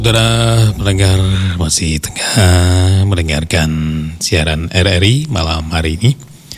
Saudara pendengar masih tengah mendengarkan siaran RRI malam hari ini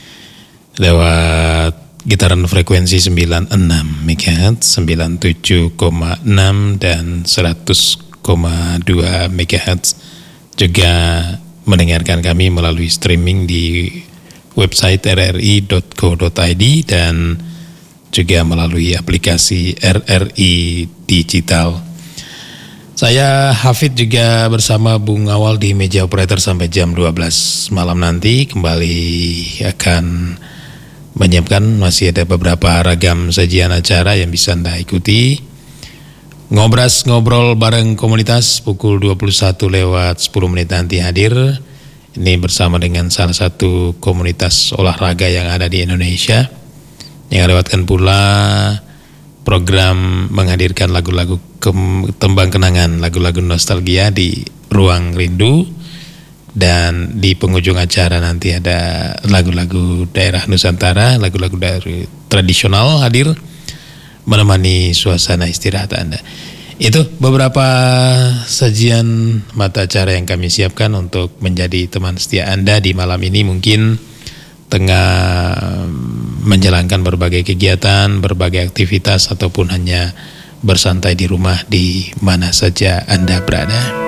lewat getaran frekuensi 96 MHz, 97,6 dan 100,2 MHz. Juga mendengarkan kami melalui streaming di website rri.co.id dan juga melalui aplikasi RRI Digital. Saya Hafid juga bersama Bung Awal di meja operator sampai jam 12 malam nanti kembali akan menyiapkan, masih ada beberapa ragam sajian acara yang bisa Anda ikuti. Ngobrol bareng komunitas pukul 21 lewat 10 menit nanti hadir. Ini bersama dengan salah satu komunitas olahraga yang ada di Indonesia yang lewatkan pula program menghadirkan lagu-lagu tembang kenangan, lagu-lagu nostalgia di Ruang Rindu. Dan di penghujung acara nanti ada lagu-lagu daerah Nusantara, lagu-lagu dari tradisional hadir menemani suasana istirahat Anda. Itu beberapa sajian mata acara yang kami siapkan untuk menjadi teman setia Anda di malam ini. Mungkin tengah menjalankan berbagai kegiatan, berbagai aktivitas, ataupun hanya bersantai di rumah di mana saja Anda berada.